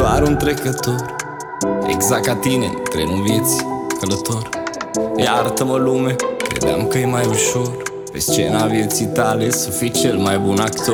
doar un trecător, exact ca tine, trenul vieții, călător. Iartă-mă lume, credeam că e mai ușor pe scena vieții tale să fii cel mai bun actor.